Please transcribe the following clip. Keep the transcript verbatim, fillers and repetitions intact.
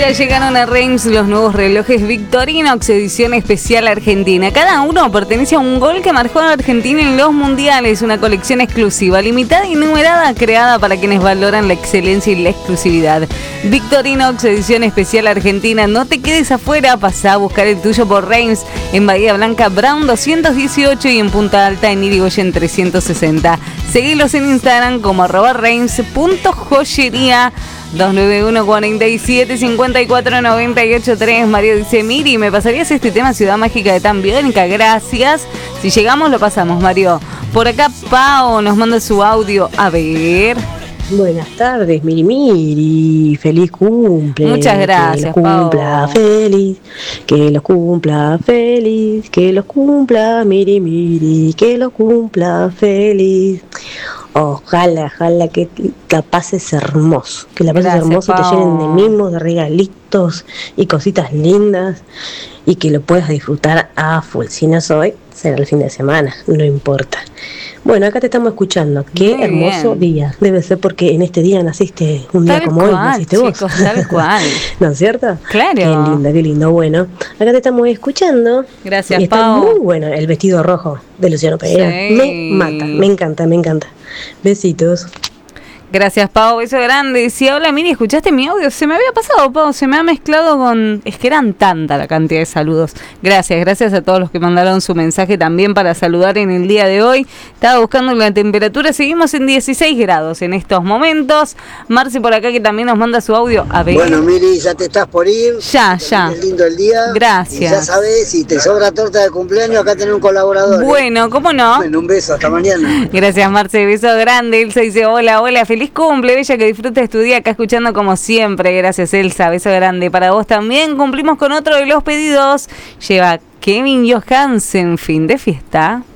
Ya llegaron a Reims los nuevos relojes Victorinox edición especial Argentina. Cada uno pertenece a un gol que marcó a Argentina en los mundiales. Una colección exclusiva, limitada y numerada, creada para quienes valoran la excelencia y la exclusividad. Victorinox edición especial Argentina. No te quedes afuera, pasá a buscar el tuyo por Reims, en Bahía Blanca Brown doscientos dieciocho y en Punta Alta en Irigoyen trescientos sesenta. Seguilos en Instagram como arroba reims.joyería. dos nueve uno, cuatro siete, cinco cuatro, nueve ocho tres. Mario dice: Miri, ¿me pasarías este tema Ciudad Mágica de Tan Biónica? Gracias. Si llegamos lo pasamos, Mario. Por acá Pau nos manda su audio. A ver. Buenas tardes, Miri Miri. Feliz cumple. Muchas gracias, que los cumpla Pau. feliz. Que los cumpla feliz. Que los cumpla Miri Miri. Que los cumpla feliz. Ojalá, ojalá que la pases hermoso, que la pases Gracias, hermoso, Pau. te llenen de mimos, de regalitos y cositas lindas y que lo puedas disfrutar a full. Si no es hoy, será el fin de semana, no importa. Bueno, acá te estamos escuchando. Qué Muy hermoso bien. día. Debe ser porque en este día naciste, un día Tal como hoy, cual, naciste chicos, vos. tal cual. ¿No es cierto? Claro. Qué lindo, qué lindo. Bueno, acá te estamos escuchando. Gracias, y está Pau. muy bueno el vestido rojo de Luciano Pereira. Sí. Me mata, me encanta, me encanta. Besitos. Gracias, Pau, beso grande. Decía: hola, Miri, ¿escuchaste mi audio? Se me había pasado, Pau, se me ha mezclado con... Es que eran tanta la cantidad de saludos. Gracias, gracias a todos los que mandaron su mensaje también para saludar en el día de hoy. Estaba buscando la temperatura, seguimos en dieciséis grados en estos momentos. Marci por acá que también nos manda su audio. A ver. Bueno, Miri, ya te estás por ir. Ya, ya. Es lindo el día. Gracias. Y ya sabes, si te sobra torta de cumpleaños, acá tenés un colaborador. ¿eh? Bueno, ¿cómo no? Bueno, un beso, hasta mañana. Gracias, Marce, beso grande. Elsa dice: hola, hola, feliz cumple, bella, que disfrutes tu día acá escuchando como siempre. Gracias, Elsa, beso grande para vos también. Cumplimos con otro de los pedidos. Lleva Kevin Johansen, fin de fiesta.